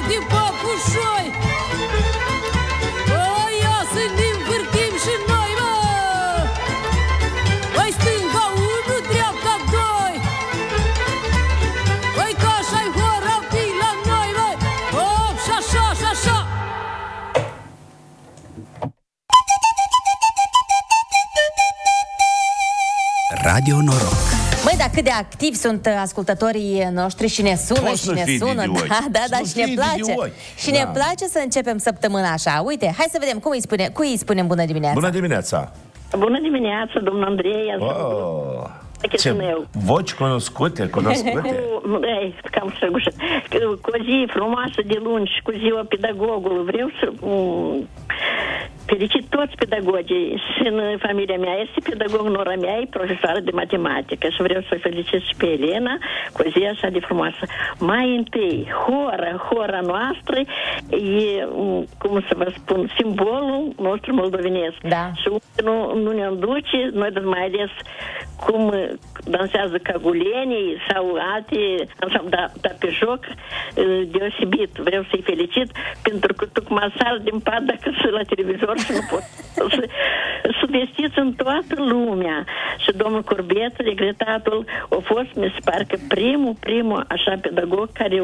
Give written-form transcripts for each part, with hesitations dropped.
de popușoi. Oi, ia să ne învârtim și noi, mă. Oi, stânga 1, dreapta 2. Oi, că așa-i hora la noi, mă. Op, și așa, și așa. Radio Noroc. Măi, dar cât de activi sunt ascultătorii noștri și ne sună Poți și ne fi sună. idioți. Da, și ne place. idioți. Și ne place să începem săptămâna așa. Uite, hai să vedem cui îi spunem bună dimineața. Bună dimineața! Bună dimineața, domnul Andrei. Oh, Ce voci cunoscute. Cam săgușă. Cu o zi frumoasă de luni și cu ziua pedagogului vreau să felicit toți pedagogii și în familia mea. Este pedagog, nora mea e profesoară de matematică și vreau să felicit și pe Elena cu o zi așa de frumoasă. Mai întâi, hora noastră e, cum să vă spun, simbolul nostru moldovenesc. Da. Și nu ne înduce, noi mai ales cum dansează cagulenii sau alte, dar pe joc deosebit. Vreau să-i felicit pentru că tocmai sar din pat dacă sunt la televizor și nu pot să vestiți în toată lumea. Și domnul Corbet, regretatul, a fost, mi se pare că primul așa pedagog care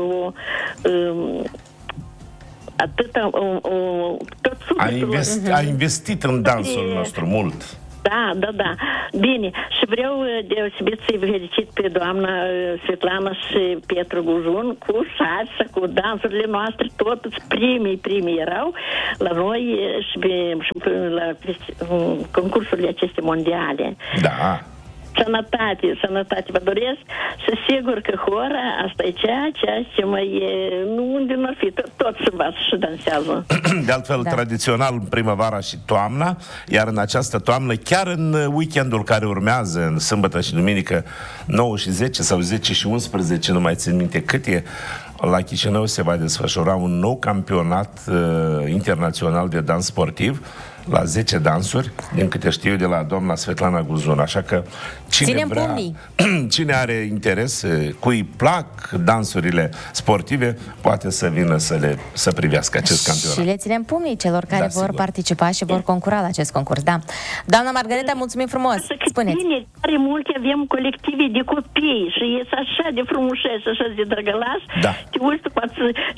tot sufletul A investit în dansul nostru mult. Da. Bine, și vreau deosebit să-i felicit pe doamna Svetlana și Petru Guzun cu salsa, cu dansurile noastre, toți primii erau la noi și la concursurile acestea mondiale. Da. Sănătate vă doresc și sigur că hora asta e ceea ce mai e, nu unde nu ar fi, tot se învață și dansează. De altfel, tradițional primăvara și toamna, iar în această toamnă, chiar în weekendul care urmează, în sâmbătă și duminică, 9 și 10 sau 10 și 11, nu mai țin minte cât e, la Chișinău se va desfășura un nou campionat internațional de dans sportiv la 10 dansuri, din câte știu de la doamna Svetlana Guzun. Așa că cine are interes, cui plac dansurile sportive, poate să vină să privească acest campionat. Și le ținem pumnii celor care vor participa și vor concura la acest concurs. Da. Doamna Margareta, mulțumim frumos. Spuneți. Bine, tare multe avem colective de copii și ies așa de frumușeți, așa de drăgălași. Da. Te uiți poate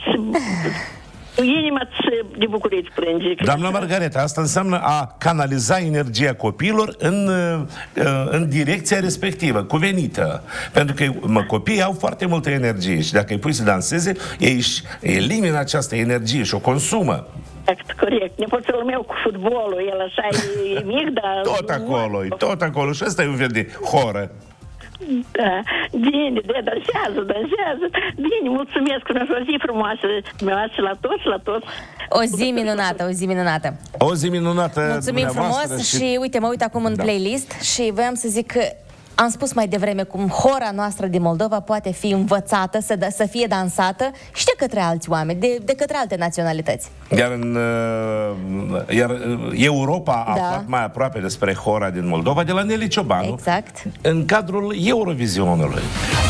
inima de bucurie plânge. Doamna Margareta, asta înseamnă a canaliza energia copiilor în direcția respectivă, cuvenită. Pentru că copiii au foarte multă energie și dacă îi pui să danseze, ei își elimină această energie și o consumă. Corect. Nepoțelul meu cu fotbalul, el așa e mic, dar... Tot acolo. Și ăsta e un fel de horă. Da, bine, dansează. Bine, mulțumesc, că ne-a o zi frumoasă. Dumneavoastră la toți. O zi minunată. O zi minunată. Mulțumim frumos și uite, mă uit acum în playlist și voiam să zic că am spus mai devreme cum hora noastră din Moldova poate fi învățată, să fie dansată și de către alți oameni, de către alte naționalități. Iar Europa a aflat mai aproape despre hora din Moldova de la Nelly Ciobanu, exact, în cadrul Eurovizionului.